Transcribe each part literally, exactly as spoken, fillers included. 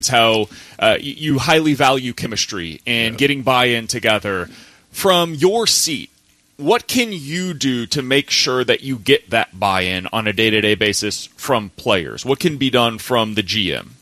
how uh, you highly value chemistry and yeah. getting buy-in together. From your seat, what can you do to make sure that you get that buy-in on a day-to-day basis from players? What can be done from the G M?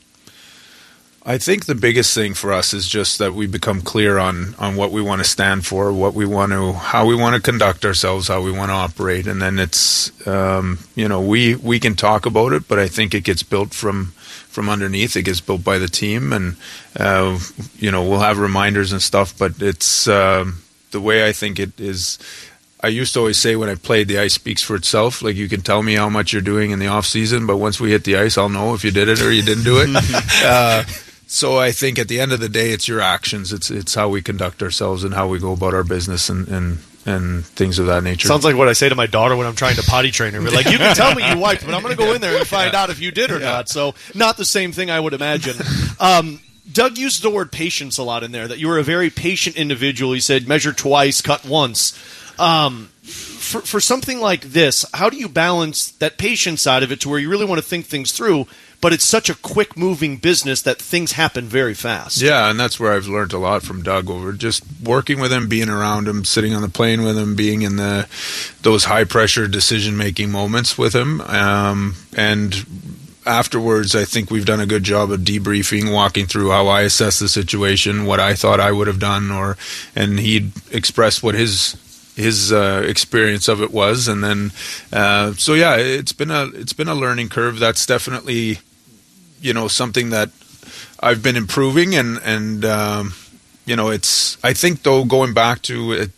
I think the biggest thing for us is just that we become clear on, on what we want to stand for, what we want to, how we want to conduct ourselves, how we want to operate, and then it's, um, you know, we, we can talk about it, but I think it gets built from from underneath. It gets built by the team, and uh, you know, we'll have reminders and stuff. But it's um, the way I think it is. I used to always say when I played, the ice speaks for itself. Like, you can tell me how much you're doing in the off season, but once we hit the ice, I'll know if you did it or you didn't do it. uh, So I think at the end of the day, it's your actions. It's it's how we conduct ourselves and how we go about our business and, and, and things of that nature. Sounds like what I say to my daughter when I'm trying to potty train her. We're like, you can tell me you wiped, but I'm going to go in there and find out if you did or yeah. not. So not the same thing, I would imagine. Um, Doug used the word patience a lot in there, that you were a very patient individual. He said, measure twice, cut once. Um, for, for something like this, how do you balance that patience side of it to where you really want to think things through, but it's such a quick-moving business that things happen very fast? Yeah, and that's where I've learned a lot from Doug over just working with him, being around him, sitting on the plane with him, being in the those high-pressure decision-making moments with him. Um, and afterwards, I think we've done a good job of debriefing, walking through how I assess the situation, what I thought I would have done, or and he'd expressed what his his uh, experience of it was, and then uh, so yeah, it's been a it's been a learning curve. That's definitely, you know, something that I've been improving, and and um, you know, it's I think though going back to it,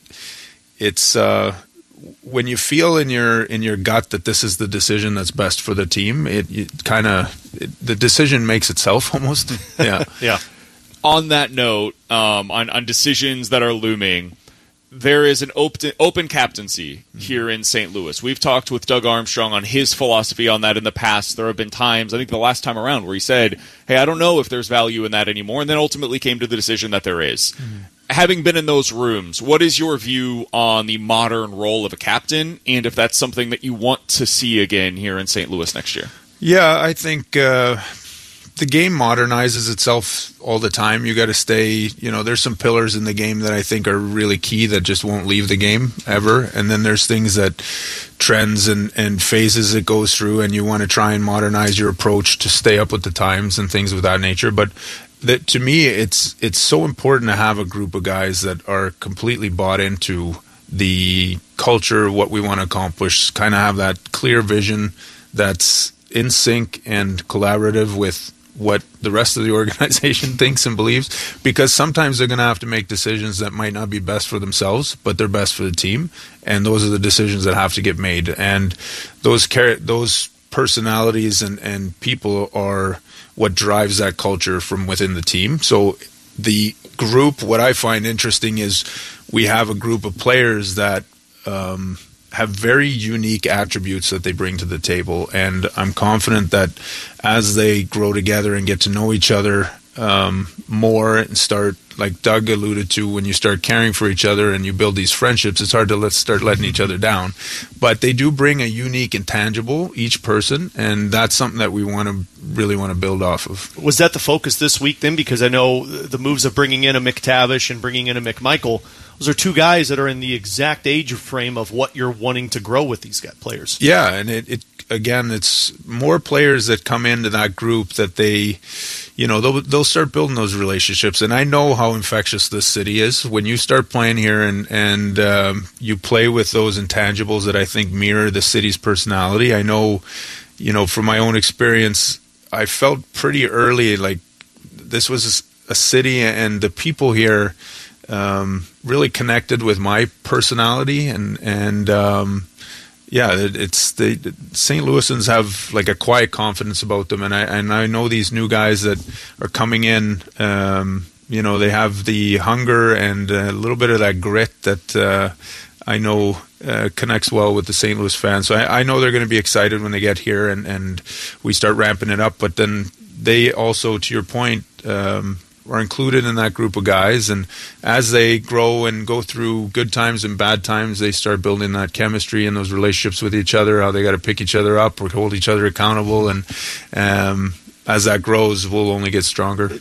it's uh, when you feel in your in your gut that this is the decision that's best for the team, it, it kind of the decision makes itself almost. Yeah, yeah. On that note, um, on on decisions that are looming, there is an open, open captaincy here in Saint Louis. We've talked with Doug Armstrong on his philosophy on that in the past. There have been times, I think the last time around, where he said, hey, I don't know if there's value in that anymore, and then ultimately came to the decision that there is. Mm-hmm. Having been in those rooms, what is your view on the modern role of a captain, and if that's something that you want to see again here in Saint Louis next year? Yeah, I think uh, the game modernizes itself all the time. You got to stay, you know, there's some pillars in the game that I think are really key that just won't leave the game ever. And then there's things that trends and, and phases it goes through, and you want to try and modernize your approach to stay up with the times and things of that nature. But that, to me, it's it's so important to have a group of guys that are completely bought into the culture, what we want to accomplish, kind of have that clear vision that's in sync and collaborative with what the rest of the organization thinks and believes, because sometimes they're going to have to make decisions that might not be best for themselves, but they're best for the team, and those are the decisions that have to get made. And those char- those personalities and, and people are what drives that culture from within the team. So the group, what I find interesting is we have a group of players that um, have very unique attributes that they bring to the table, and I'm confident that as they grow together and get to know each other um, more and start, like Doug alluded to, when you start caring for each other and you build these friendships, it's hard to let start letting each other down. But they do bring a unique intangible, each person, and that's something that we want to really want to build off of. Was that the focus this week then? Because I know the moves of bringing in a McTavish and bringing in a McMichael, those are two guys that are in the exact age frame of what you're wanting to grow with these players. Yeah, and it, it again, it's more players that come into that group that they, you know, they'll, they'll start building those relationships. And I know how infectious this city is. When you start playing here and, and um, you play with those intangibles that I think mirror the city's personality, I know, you know, from my own experience, I felt pretty early like this was a city and the people here um, really connected with my personality, and, and um, yeah, it, it's the Saint Louisans have like a quiet confidence about them, and I and I know these new guys that are coming in. Um, you know, they have the hunger and a little bit of that grit that uh, I know uh, connects well with the Saint Louis fans. So I, I know they're going to be excited when they get here and, and we start ramping it up. But then they also, to your point, um, are included in that group of guys, and as they grow and go through good times and bad times, they start building that chemistry and those relationships with each other, how they got to pick each other up or hold each other accountable. And um, as that grows, we'll only get stronger.